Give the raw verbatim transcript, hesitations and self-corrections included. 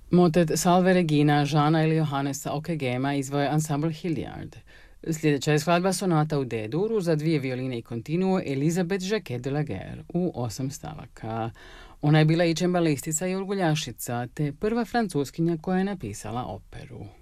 Motet Salve Regina Žana ili Johannesa Okegema izveo je ansambl Hilliard. Sljedeća je skladba sonata u D-duru za dvije violine i kontinuo Elizabeth Jacquet de la Guerre u osam stavaka. Ona je bila i čembalistica i orguljašica, te prva francuskinja koja je napisala operu.